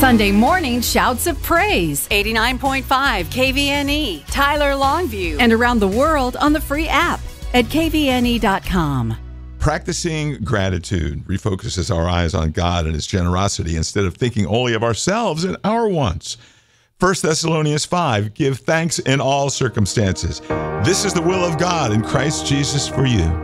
Sunday morning shouts of praise. 89.5 KVNE, Tyler Longview, and around the world on the free app at kvne.com. Practicing gratitude refocuses our eyes on God and his generosity instead of thinking only of ourselves and our wants. 1 Thessalonians 5, give thanks in all circumstances. This is the will of God in Christ Jesus for you.